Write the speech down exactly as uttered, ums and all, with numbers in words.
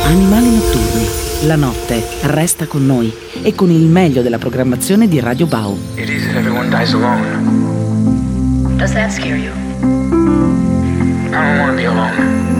Animali notturni. La notte resta con noi e con il meglio della programmazione di Radio Bau. It is if everyone dies alone. Does that scare you? I don't want to be alone.